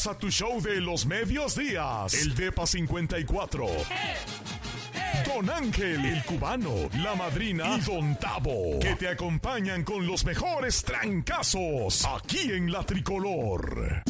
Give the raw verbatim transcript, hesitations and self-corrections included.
Escuchas a tu show de los medios días, el Depa cincuenta y cuatro. Don Ángel, el cubano, la madrina y Don Tavo, que te acompañan con los mejores trancazos aquí en La Tricolor.